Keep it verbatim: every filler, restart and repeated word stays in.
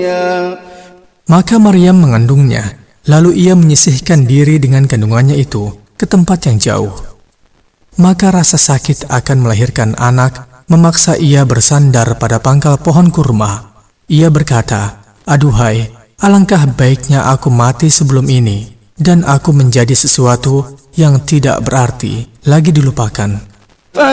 Maka Maryam mengandungnya, lalu ia menyisihkan diri dengan kandungannya itu ke tempat yang jauh. Maka rasa sakit akan melahirkan anak memaksa ia bersandar pada pangkal pohon kurma. Ia berkata, "Aduhai, alangkah baiknya aku mati sebelum ini, dan aku menjadi sesuatu yang tidak berarti lagi dilupakan."